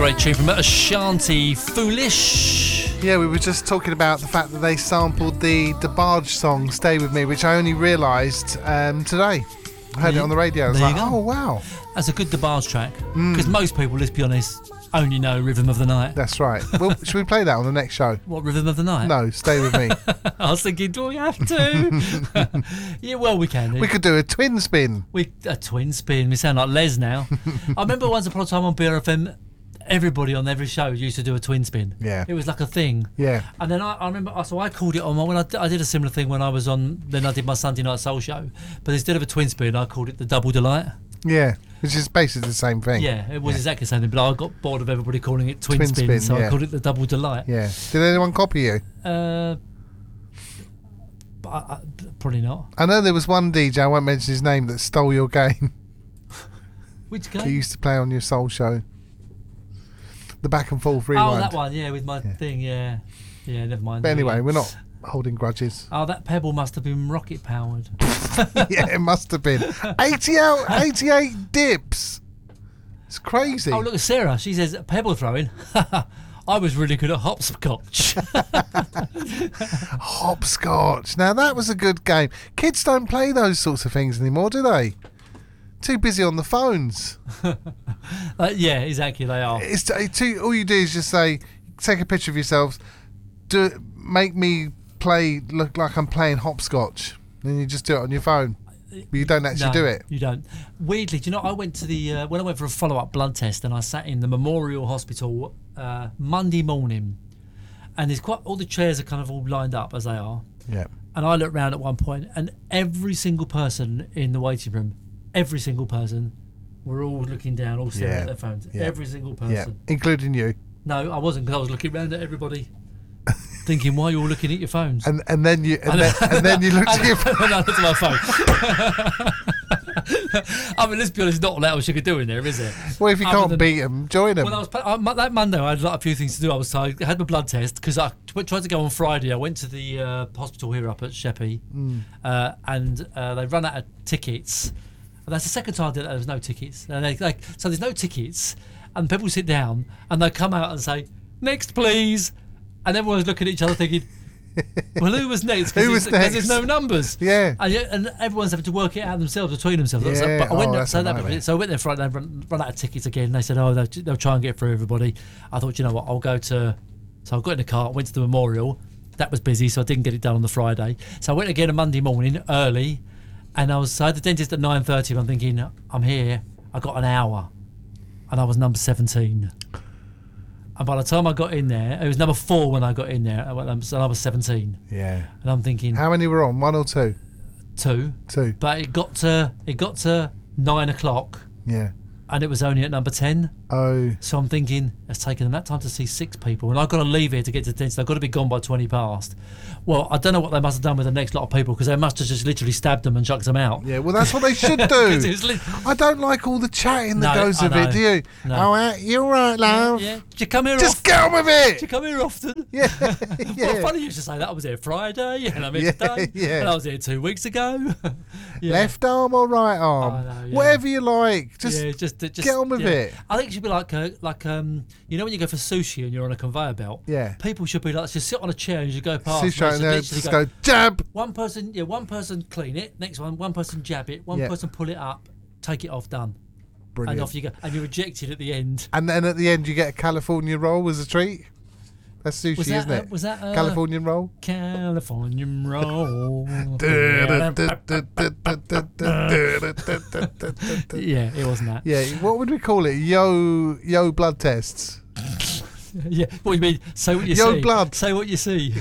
great tune from Ashanti, Foolish. Yeah, we were just talking about the fact that they sampled the DeBarge song Stay With Me, which I only realised today. I heard it on the radio. I was like, oh, wow. That's a good DeBarge track. Because most people, let's be honest, only know Rhythm of the Night. That's right. Well, should we play that on the next show? What, Rhythm of the Night? No, Stay With Me. I was thinking, do we have to? Yeah, well, we can. We could do a twin spin. A twin spin. We sound like Les now. I remember once upon a time on BRFM, everybody on every show used to do a twin spin. Yeah. It was like a thing. Yeah. And then I remember, so I called it on when I did a similar thing when I was on, then I did my Sunday Night Soul show. But instead of a twin spin, I called it the Double Delight. Yeah, which is basically the same thing. Yeah, it was exactly the same thing, but I got bored of everybody calling it twin spin, so I called it the Double Delight. Yeah. Did anyone copy you? Probably not. I know there was one DJ, I won't mention his name, that stole your game. Which game? He used to play on your soul show. The back and forth rewind. Oh, that one, yeah, with my thing, yeah. Yeah, never mind. But anyway, we're not holding grudges. Oh, that pebble must have been rocket powered. Yeah, it must have been. 88 dips. It's crazy. Oh, look at Sarah. She says, pebble throwing. I was really good at hopscotch. Hopscotch. Now, that was a good game. Kids don't play those sorts of things anymore, do they? Too busy on the phones. Yeah, exactly, they are. It's all you do is just say, take a picture of yourselves, make me look like I'm playing hopscotch. Then you just do it on your phone. But you don't actually do it. You don't. Weirdly, do you know, I went to the when I went for a follow-up blood test, and I sat in the Memorial Hospital Monday morning, and there's all the chairs are kind of all lined up as they are. Yeah. And I looked round at one point, and every single person in the waiting room, every single person, were all looking down, all staring at their phones. Yeah. Every single person. Yeah. Including you. No, I wasn't, because I was looking round at everybody. Thinking, why are you all looking at your phones? And then you looked at your phone. And I looked at my phone. I mean, let's be honest, not all else you could do in there, is it? Well, if you can't beat them, join them. Well, that Monday, I had a few things to do. I had my blood test, because I tried to go on Friday. I went to the hospital here up at Sheppey, and they run out of tickets. And that's the second time that there was no tickets. And so there's no tickets, and people sit down, and they come out and say, next, please. And everyone's looking at each other thinking, well, who was next? Because there's no numbers. Yeah. And everyone's having to work it out themselves, between themselves. Yeah. But I went there, so I went there Friday and run out of tickets again. They said, oh, they'll try and get through everybody. I thought, you know what, I'll go to... So I got in the car, went to the Memorial. That was busy, so I didn't get it done on the Friday. So I went again on Monday morning, early, and I had the dentist at 9:30, and I'm thinking, I'm here. I got an hour. And I was number 17. And by the time I got in there, it was number 4 when I got in there, and I was 17. Yeah. And I'm thinking, how many were on? 1 or 2? 2. But it got to 9 o'clock. Yeah. And it was only at number 10. Oh. So I'm thinking, it's taken them that time to see 6 people, and I've got to leave here to get to the dentist. I've got to be gone by 20 past. Well, I don't know what they must have done with the next lot of people, because they must have just literally stabbed them and chucked them out. Yeah, well, that's what they should do. I don't like all the chatting that goes with it, do you? No. Oh, you're right, love. Yeah. Do you come here just get on with it. Do you come here often? Yeah. Well, funny you should say that. I was here Friday, and I'm here today. Yeah. And I was here 2 weeks ago. Left arm or right arm? Whatever you like. Just get on with it. I think it should be like you know when you go for sushi and you're on a conveyor belt? Yeah. People should be like, just sit on a chair and you go past. Sushi and just go jab. One person clean it, next one person jab it, one person pull it up, take it off, done. Brilliant. And off you go. And you're rejected at the end. And then at the end you get a California roll as a treat. That's sushi, isn't it? Was that Californian roll? Californian roll. Yeah, it wasn't that. Yeah, what would we call it? Yo blood tests. Yeah, what do you mean? Say what you see. Yo blood. Say what you see.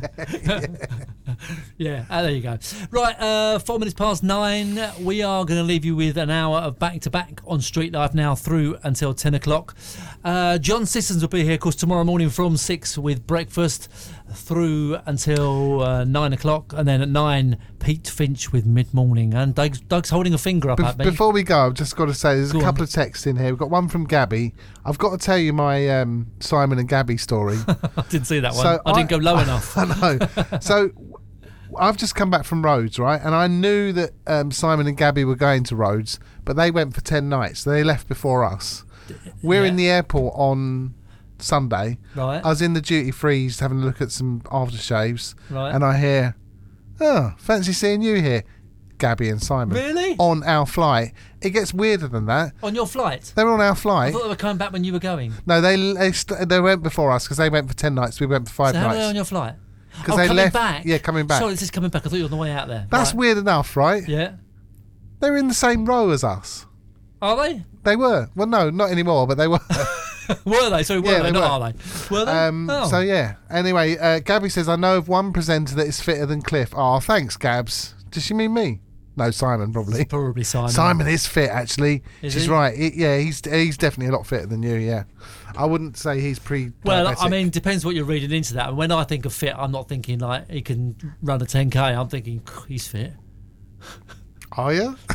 Yeah, there you go. Right, 4 minutes past 9. We are going to leave you with an hour of back-to-back on Street Life now through until 10 o'clock. John Sissons will be here, of course, tomorrow morning from 6 with breakfast through until 9 o'clock. And then at 9, Pete Finch with mid-morning. And Doug's holding a finger up at me. Before we go, I've just got to say, there's a couple of texts in here. We've got one from Gabby. I've got to tell you my Simon and Gabby story. I didn't see that one. So I didn't go low enough. I know. So I've just come back from Rhodes, right? And I knew that Simon and Gabby were going to Rhodes, but they went for 10 nights. So they left before us. We're Yeah. in the airport on Sunday. Right. I was in the duty free just having a look at some aftershaves. Right. And I hear, oh, fancy seeing you here, Gabby and Simon. Really? On our flight. It gets weirder than that. On your flight? They were on our I flight. thought they were coming back when you were going. No, they went before us because they went for 10 nights. We went for 5 So how are they on nights. your flight? Because they coming left. back? Yeah, coming back. Sorry, this is coming back. I thought you were on the way out there. That's Right. weird enough, right? Yeah. They're in the same row as us. Are they? They were. Well, no, not anymore, but they were. Were they? Sorry, were Yeah, they? they Not were. are they? Were they? Oh. So, yeah. Anyway, Gabby says, I know of one presenter that is fitter than Cliff. Oh, thanks, Gabs. Does she mean me? No, Simon, probably. Probably Simon. Simon is fit, actually. Is She's he? right. He's definitely a lot fitter than you, yeah. I wouldn't say he's Well, I mean, depends what you're reading into that. When I think of fit, I'm not thinking like he can run a 10K. I'm thinking he's fit. Are you? On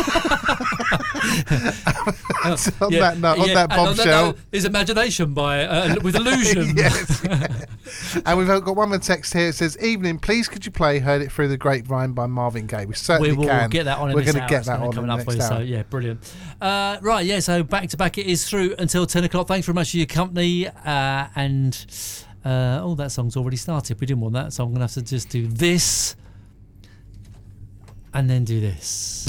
Yeah, that note, on yeah, that and on bombshell. note, is imagination by with illusion. Yes. And we've got one more text here. It says, "Evening, please could you play 'Heard It Through the Grapevine' by Marvin Gaye?" We certainly We will can. get that on. In We're this going to hour. get It's that gonna on coming in up the for you. next So hour. yeah, brilliant. Right, yeah. So back to back it is through until 10 o'clock. Thanks very much for your company. That song's already started. We didn't want that, so I'm going to have to just do this and then do this.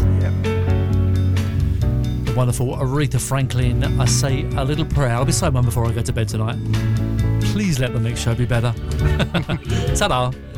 The wonderful Aretha Franklin. I say a little prayer. I'll be saying one before I go to bed tonight. Please let the next show be better. Ta-da.